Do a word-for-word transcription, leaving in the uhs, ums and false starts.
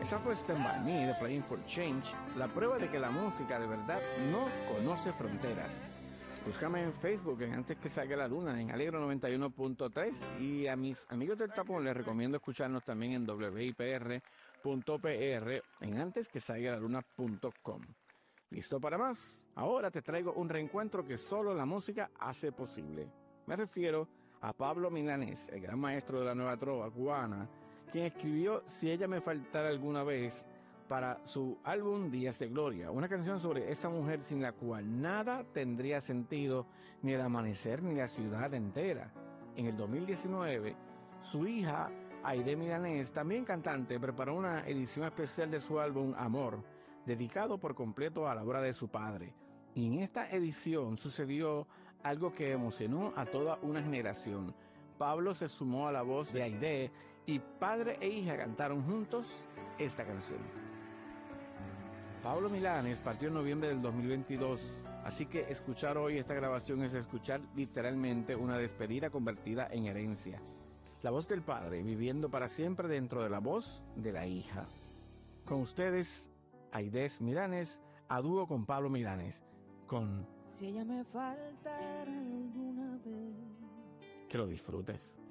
Esa fue Stand By Me de Playing for Change, la prueba de que la música de verdad no conoce fronteras. Búscame en Facebook en Antes que Salga la Luna, en Alegro noventa y uno punto tres, y a mis amigos del Tapón les recomiendo escucharnos también en doble i pe erre punto pe erre, en antes que salga la luna punto com. ¿Listo para más? Ahora te traigo un reencuentro que solo la música hace posible. Me refiero a Pablo Milanés, el gran maestro de la nueva trova cubana, quien escribió Si ella me faltara alguna vez para su álbum Días de Gloria, una canción sobre esa mujer sin la cual nada tendría sentido, ni el amanecer ni la ciudad entera. En el dos mil diecinueve, su hija Aide Milanés, también cantante, preparó una edición especial de su álbum Amor, dedicado por completo a la obra de su padre. Y en esta edición sucedió algo que emocionó a toda una generación. Pablo se sumó a la voz de Aide y padre e hija cantaron juntos esta canción. Pablo Milanés partió en noviembre del dos mil veintidós, así que escuchar hoy esta grabación es escuchar literalmente una despedida convertida en herencia. La voz del padre viviendo para siempre dentro de la voz de la hija. Con ustedes, Aide Milanés, a dúo con Pablo Milanés, con Si ella me faltara alguna vez. Que lo disfrutes.